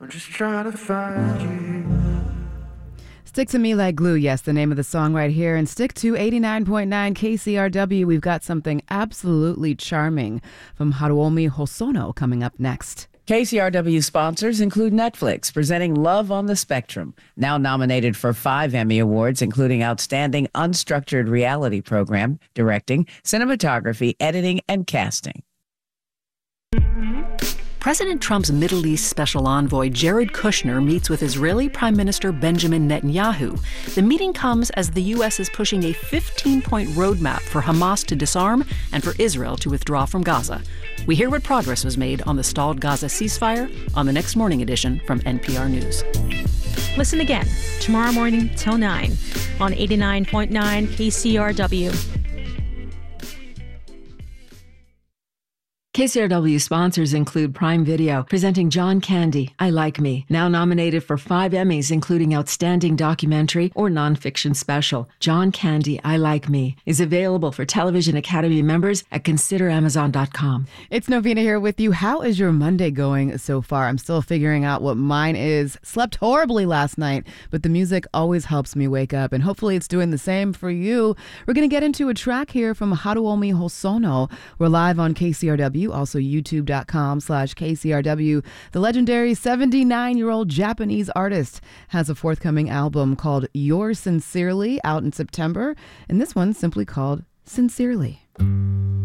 I'm just trying to find you. Stick to Me Like Glue, yes, the name of the song right here. And stick to 89.9 KCRW. We've got something absolutely charming from Haruomi Hosono coming up next. KCRW sponsors include Netflix, presenting Love on the Spectrum, now nominated for 5 Emmy Awards, including Outstanding Unstructured Reality Program, Directing, Cinematography, Editing, and Casting. President Trump's Middle East Special Envoy Jared Kushner meets with Israeli Prime Minister Benjamin Netanyahu. The meeting comes as the U.S. is pushing a 15-point roadmap for Hamas to disarm and for Israel to withdraw from Gaza. We hear what progress was made on the stalled Gaza ceasefire on the next morning edition from NPR News. Listen again tomorrow morning till 9 on 89.9 KCRW. KCRW sponsors include Prime Video, presenting John Candy, I Like Me, now nominated for 5 Emmys, including Outstanding Documentary or Nonfiction Special. John Candy, I Like Me is available for Television Academy members at consideramazon.com. It's Novena here with you. How is your Monday going so far? I'm still figuring out what mine is. Slept horribly last night, but the music always helps me wake up, and hopefully it's doing the same for you. We're going to get into a track here from Haruomi Hosono. We're live on KCRW. Also youtube.com/KCRW. The legendary 79-year-old Japanese artist has a forthcoming album called Yours Sincerely out in September, and this one's simply called Sincerely.